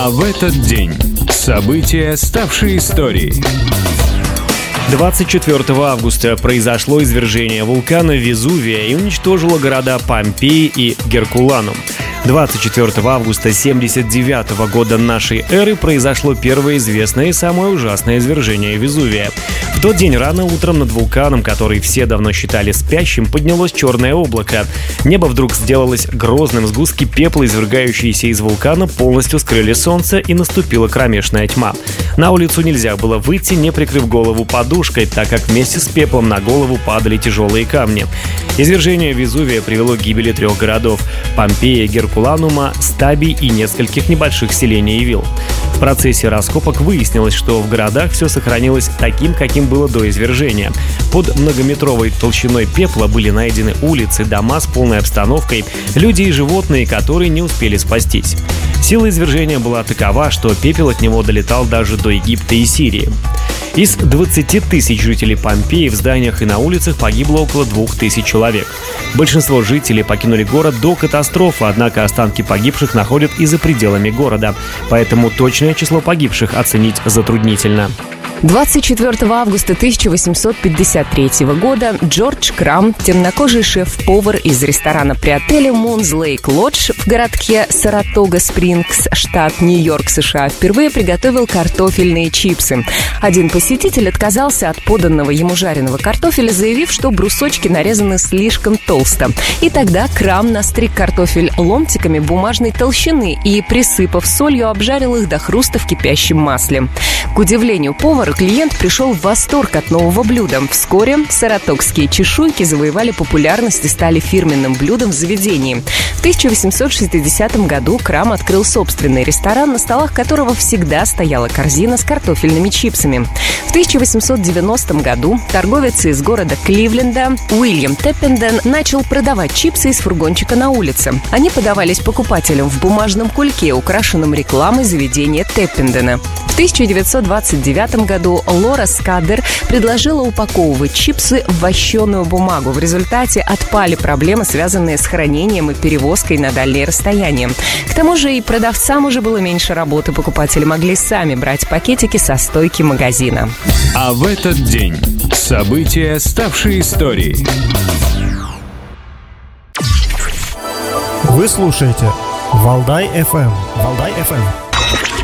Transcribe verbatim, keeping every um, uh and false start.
А в этот день события, ставшие историей. двадцать четвёртого августа произошло извержение вулкана Везувия и уничтожило города Помпеи и Геркуланум. двадцать четвёртого августа семьдесят девятого года нашей эры произошло первое известное и самое ужасное извержение Везувия. В тот день рано утром над вулканом, который все давно считали спящим, поднялось черное облако. Небо вдруг сделалось грозным, сгустки пепла, извергающиеся из вулкана, полностью скрыли солнце, и наступила кромешная тьма. На улицу нельзя было выйти, не прикрыв голову подушкой, так как вместе с пеплом на голову падали тяжелые камни. Извержение Везувия привело к гибели трех городов – Помпеи, Геркуланума, Стабий и нескольких небольших селений и вилл. В процессе раскопок выяснилось, что в городах все сохранилось таким, каким было до извержения. Под многометровой толщиной пепла были найдены улицы, дома с полной обстановкой, люди и животные, которые не успели спастись. Сила извержения была такова, что пепел от него долетал даже до Египта и Сирии. Из двадцати тысяч жителей Помпеи в зданиях и на улицах погибло около двух тысяч человек. Большинство жителей покинули город до катастрофы, однако останки погибших находят и за пределами города, поэтому точное число погибших оценить затруднительно. двадцать четвёртого августа тысяча восемьсот пятьдесят третьего года Джордж Крам, темнокожий шеф-повар из ресторана при отеле Moon's Lake Lodge в городке Саратога-Спрингс, штат Нью-Йорк, США, впервые приготовил картофельные чипсы. Один посетитель отказался от поданного ему жареного картофеля, заявив, что брусочки нарезаны слишком толсто. И тогда Крам настриг картофель ломтиками бумажной толщины и, присыпав солью, обжарил их до хруста в кипящем масле. К удивлению повара, клиент пришел в восторг от нового блюда. Вскоре саратогские чешуйки завоевали популярность и стали фирменным блюдом в заведении. В тысяча восемьсот шестидесятом году Крам открыл собственный ресторан, на столах которого всегда стояла корзина с картофельными чипсами. В тысяча восемьсот девяностом году торговец из города Кливленда Уильям Теппенден начал продавать чипсы из фургончика на улице. Они подавались покупателям в бумажном кульке, украшенном рекламой заведения Теппендена. В тысяча девятьсот двадцать девятом году Лора Скадер предложила упаковывать чипсы в вощеную бумагу. В результате отпали проблемы, связанные с хранением и перевозкой на дальние расстояния. К тому же и продавцам уже было меньше работы, покупатели могли сами брать пакетики со стойки магазина. А в этот день события, ставшие историей. Вы слушаете Валдай эф эм. Валдай эф эм.